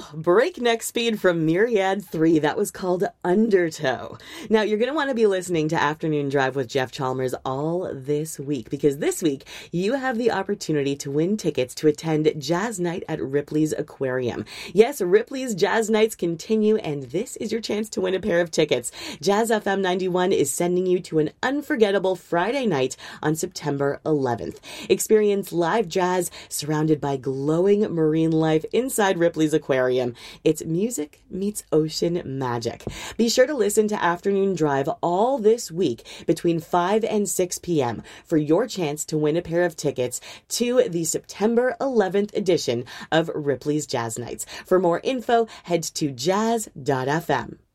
breakneck speed from Myriad 3. That was called Undertow. Now, you're going to want to be listening to Afternoon Drive with Jeff Chalmers all this week, because this week you have the opportunity to win tickets to attend Jazz Night at Ripley's Aquarium. Yes, Ripley's Jazz Nights continue, and this is your chance to win a pair of tickets. Jazz FM 91 is sending you to an unforgettable Friday night on September 11th. Experience live jazz surrounded by glowing marine life inside Ripley's Aquarium. It's music meets ocean magic. Be sure to listen to Afternoon Drive all this week between 5 and 6 p.m. for your chance to win a pair of tickets to the September 11th edition of Ripley's Jazz Nights. For more info, head to jazz.fm.